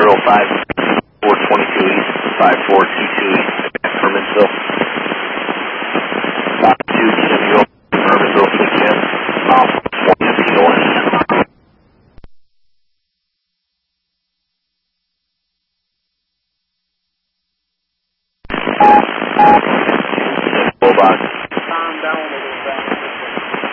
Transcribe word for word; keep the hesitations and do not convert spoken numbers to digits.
zero five four twenty-two East, five four two two East, Hermansville. five two Jimmy Oak, Hermansville, if we can. Off one fifteen north. Bullbox. Calm down.